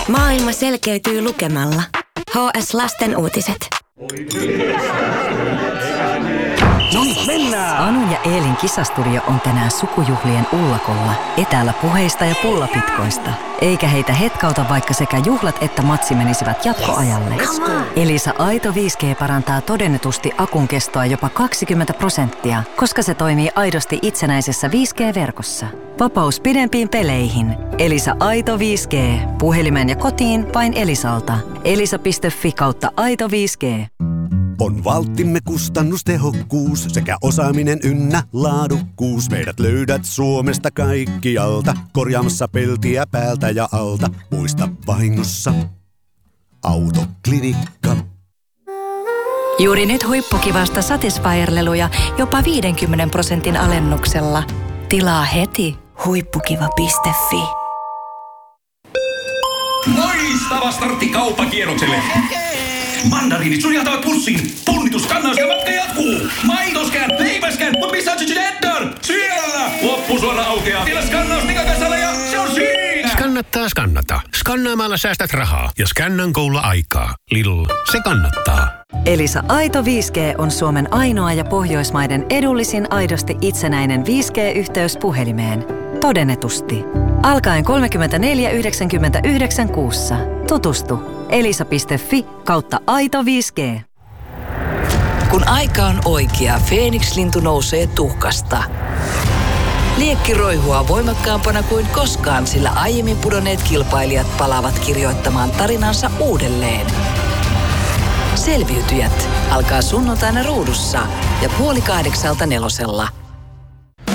Maailma selkeytyy lukemalla. HS Lasten uutiset. No niin, mennään! Anu ja Eelin kisastudio on tänään sukujuhlien ullakolla, etäällä puheista ja pullapitkoista. Eikä heitä hetkauta, vaikka sekä juhlat että matsi menisivät jatkoajalle. Elisa Aito 5G parantaa todennetusti akun kestoa jopa 20%, koska se toimii aidosti itsenäisessä 5G-verkossa. Vapaus pidempiin peleihin. Elisa Aito 5G. Puhelimeen ja kotiin vain Elisalta. elisa.fi/Aito 5G. On valttimme kustannustehokkuus sekä osaaminen ynnä laadukkuus. Meidät löydät Suomesta kaikkialta, korjaamassa peltiä päältä ja alta. Muista vahingossa Autoklinikka. Juuri nyt huippukivasta Satisfyer-leluja jopa 50% alennuksella. Tilaa heti huippukiva.fi. Loistava startti kauppakierrokselle! Mandariinit sujahtavat pussiin. Punnitus, kannaus ja matka jatkuu. Maitoskään, leipäskään, mutta missä on Cheddar? Siellä! Loppusuora aukeaa. Vielä skannaus Nikakasalle ja se on siinä! Skannattaa skannata. Skannaamalla säästät rahaa ja Scannan koululla aikaa. Lidl, se kannattaa. Elisa Aito 5G on Suomen ainoa ja Pohjoismaiden edullisin aidosti itsenäinen 5G-yhteys puhelimeen. Todennetusti. Alkaen 34,99 kuussa. Tutustu. elisa.fi/Aito 5G. Kun aika on oikea, Feeniks-lintu nousee tuhkasta. Liekki roihua voimakkaampana kuin koskaan, sillä aiemmin pudonneet kilpailijat palaavat kirjoittamaan tarinansa uudelleen. Selviytyjät alkaa sunnuntaina Ruudussa ja 7:30 4:00.